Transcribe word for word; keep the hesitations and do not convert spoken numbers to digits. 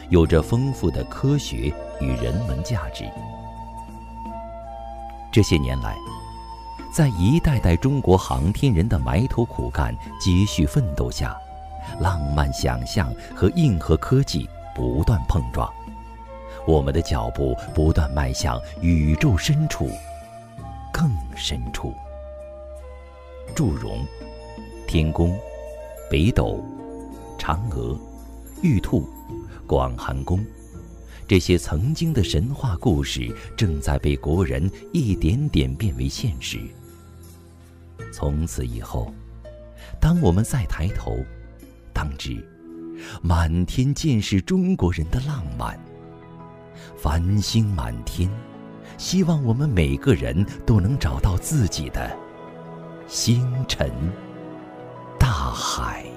有着丰富的科学与人文价值。这些年来，在一代代中国航天人的埋头苦干、积蓄奋斗下，浪漫想象和硬核科技不断碰撞，我们的脚步不断迈向宇宙深处，更深处。祝融、天宫、北斗、嫦娥、玉兔、广寒宫，这些曾经的神话故事正在被国人一点点变为现实。从此以后，当我们再抬头，当知满天尽是中国人的浪漫。繁星满天，希望我们每个人都能找到自己的星辰大海。